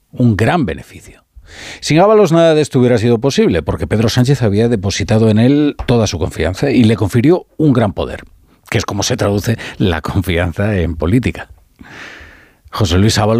un gran beneficio. Sin Ábalos nada de esto hubiera sido posible, porque Pedro Sánchez había depositado en él toda su confianza y le confirió un gran poder, que es como se traduce la confianza en política. José Luis Ábalos